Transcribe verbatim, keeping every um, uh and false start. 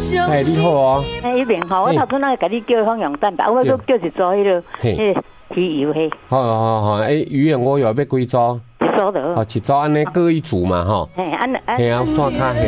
哎，你好哦。 哎，一边吼，我头先那个甲你叫方用蛋白，我都叫一组迄个迄个鱼油嘿。 好好好，哎，鱼圆我有要几组？ 一组的。 哦，一组安尼各一组嘛吼。 嘿，安安。 嘿啊，算卡嘿。